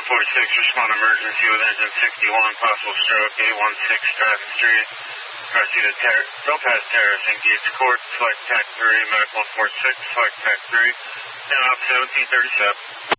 46, respond emergency with engine 61, possible stroke, 816 Stratton Street. Car seat at Topaz Terrace, engage court, select TAC 3, medical 46, select TAC 3, 10 off 1737.